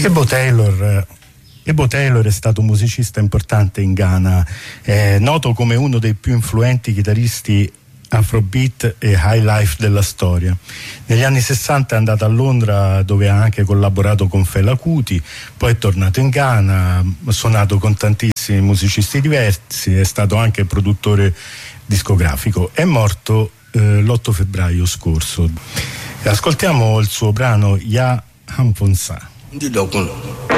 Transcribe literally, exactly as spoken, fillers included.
Ebo Taylor Ebo Taylor è stato un musicista importante in Ghana, è noto come uno dei più influenti chitarristi Afrobeat e high life della storia. Negli anni sessanta è andato a Londra, dove ha anche collaborato con Fela Kuti, poi è tornato in Ghana, ha suonato con tantissimi musicisti diversi, è stato anche produttore discografico. È morto eh, l'otto febbraio scorso. Ascoltiamo il suo brano Ya Hamponsa.